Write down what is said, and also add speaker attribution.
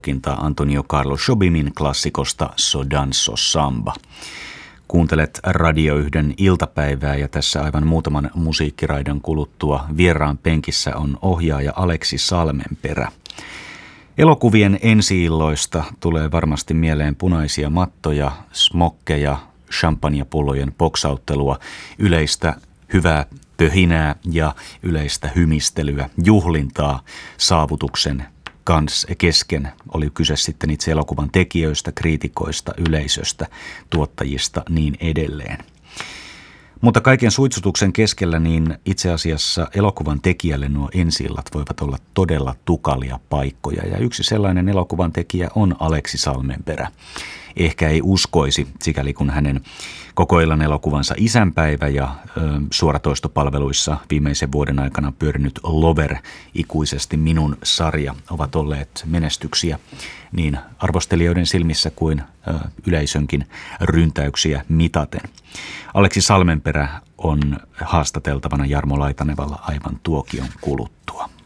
Speaker 1: Antonio Carlos Jobimin klassikosta So danzo samba. Kuuntelet Radio 1 iltapäivää ja tässä aivan muutaman musiikkiraidan kuluttua vieraan penkissä on ohjaaja Aleksi Salmenperä. Elokuvien ensi-illoista tulee varmasti mieleen punaisia mattoja, smokkeja, champagnepullojen poksauttelua, yleistä hyvää pöhinää ja yleistä hymistelyä, juhlintaa saavutuksen kesken. Oli kyse sitten itse elokuvan tekijöistä, kriitikoista, yleisöstä, tuottajista niin edelleen. Mutta kaiken suitsutuksen keskellä niin itse asiassa elokuvan tekijälle nuo ensi-illat voivat olla todella tukalia paikkoja. Ja yksi sellainen elokuvan tekijä on Aleksi Salmenperä. Ehkä ei uskoisi, sikäli kun hänen koko illan elokuvansa Isänpäivä ja suoratoistopalveluissa viimeisen vuoden aikana pyörinyt Lover, ikuisesti minun sarja, ovat olleet menestyksiä niin arvostelijoiden silmissä kuin yleisönkin ryntäyksiä mitaten. Aleksi Salmenperä on haastateltavana Jarmo Laitanevalla aivan tuokion kuluttua.